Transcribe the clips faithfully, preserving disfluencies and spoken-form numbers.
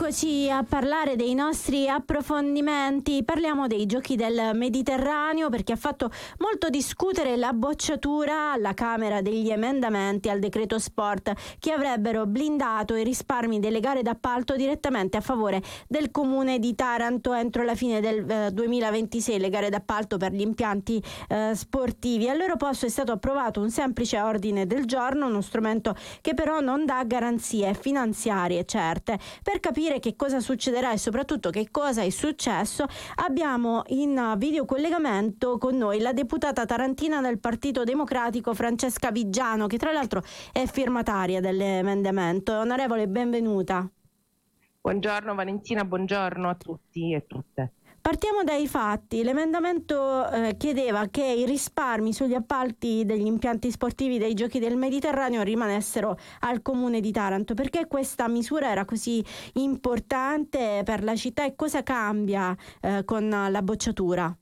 Eccoci a parlare dei nostri approfondimenti. Parliamo dei giochi del Mediterraneo perché ha fatto molto discutere la bocciatura alla Camera degli emendamenti al decreto sport che avrebbero blindato i risparmi delle gare d'appalto direttamente a favore del comune di Taranto entro la fine del eh, duemilaventisei, le gare d'appalto per gli impianti eh, sportivi. Al loro posto è stato approvato un semplice ordine del giorno, uno strumento che però non dà garanzie finanziarie certe. Per capire che cosa succederà e soprattutto che cosa è successo, abbiamo in video collegamento con noi la deputata tarantina del Partito Democratico Francesca Viggiano, che tra l'altro è firmataria dell'emendamento. Onorevole, benvenuta. Buongiorno Valentina, buongiorno a tutti e tutte. Partiamo dai fatti. L'emendamento eh, chiedeva che i risparmi sugli appalti degli impianti sportivi dei Giochi del Mediterraneo rimanessero al Comune di Taranto. Perché questa misura era così importante per la città e cosa cambia eh, con la bocciatura?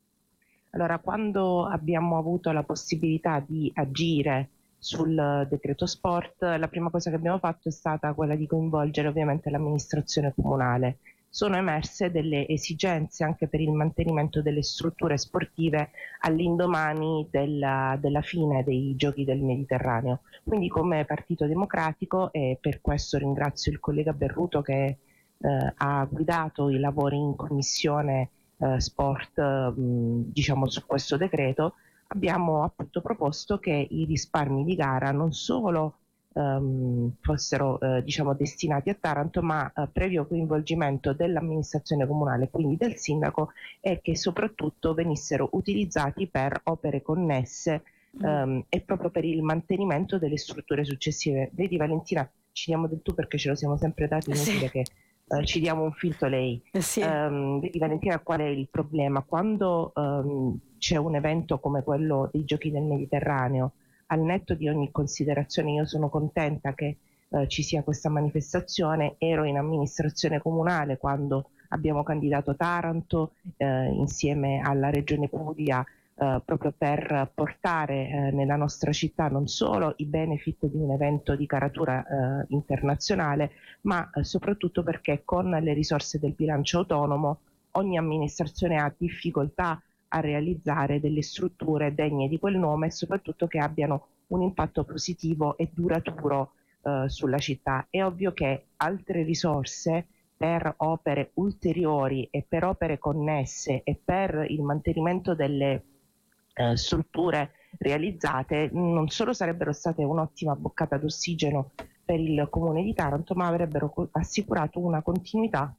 Allora, quando abbiamo avuto la possibilità di agire sul decreto sport, la prima cosa che abbiamo fatto è stata quella di coinvolgere ovviamente l'amministrazione comunale. Sono emerse delle esigenze anche per il mantenimento delle strutture sportive all'indomani della, della fine dei Giochi del Mediterraneo. Quindi come Partito Democratico, e per questo ringrazio il collega Berruto che eh, ha guidato i lavori in commissione eh, sport mh, diciamo su questo decreto, abbiamo appunto proposto che i risparmi di gara non solo Um, fossero uh, diciamo destinati a Taranto, ma uh, previo coinvolgimento dell'amministrazione comunale, quindi del sindaco, e che soprattutto venissero utilizzati per opere connesse um, mm. e proprio per il mantenimento delle strutture successive. Vedi Valentina, ci diamo del tu perché ce lo siamo sempre dati, inutile sì. che uh, ci diamo un filtro lei. Sì. Um, vedi Valentina, qual è il problema? Quando um, c'è un evento come quello dei Giochi del Mediterraneo, al netto di ogni considerazione, io sono contenta che eh, ci sia questa manifestazione. Ero in amministrazione comunale quando abbiamo candidato Taranto eh, insieme alla Regione Puglia eh, proprio per portare eh, nella nostra città non solo i benefit di un evento di caratura eh, internazionale, ma eh, soprattutto perché con le risorse del bilancio autonomo ogni amministrazione ha difficoltà a realizzare delle strutture degne di quel nome e soprattutto che abbiano un impatto positivo e duraturo eh, sulla città. È ovvio che altre risorse per opere ulteriori e per opere connesse e per il mantenimento delle eh, strutture realizzate non solo sarebbero state un'ottima boccata d'ossigeno per il Comune di Taranto, ma avrebbero assicurato una continuità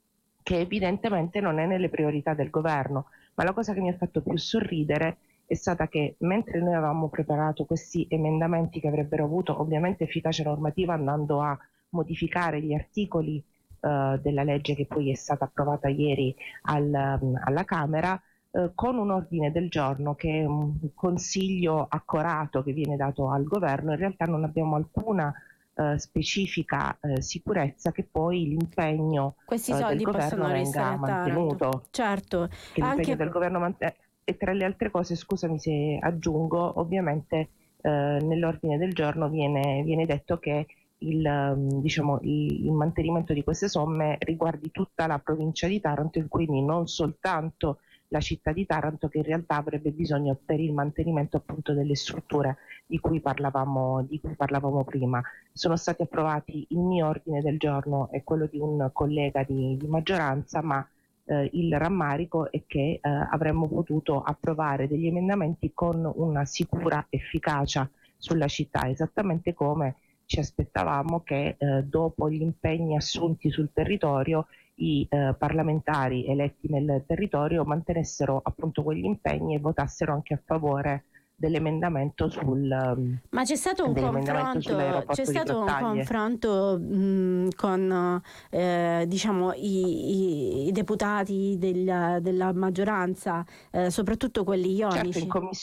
che evidentemente non è nelle priorità del governo. Ma la cosa che mi ha fatto più sorridere è stata che mentre noi avevamo preparato questi emendamenti che avrebbero avuto ovviamente efficacia normativa andando a modificare gli articoli eh, della legge che poi è stata approvata ieri al, alla Camera, eh, con un ordine del giorno che è un consiglio accorato che viene dato al governo, in realtà non abbiamo alcuna Uh, specifica uh, sicurezza che poi l'impegno Questi uh, soldi del governo venga mantenuto. Certo, che l'impegno anche... del governo mant- e tra le altre cose, scusami se aggiungo, ovviamente uh, nell'ordine del giorno viene, viene detto che il, um, diciamo, il, il mantenimento di queste somme riguardi tutta la provincia di Taranto e quindi non soltanto la città di Taranto, che in realtà avrebbe bisogno per il mantenimento appunto delle strutture di cui parlavamo, di cui parlavamo prima. Sono stati approvati il mio ordine del giorno e quello di un collega di, di maggioranza, ma eh, il rammarico è che eh, avremmo potuto approvare degli emendamenti con una sicura efficacia sulla città, esattamente come ci aspettavamo che eh, dopo gli impegni assunti sul territorio i eh, parlamentari eletti nel territorio mantenessero appunto quegli impegni e votassero anche a favore dell'emendamento sul ma c'è stato un confronto c'è stato un confronto mh, con eh, diciamo i, i, i deputati della, della maggioranza, eh, soprattutto quelli ionici. Certo, in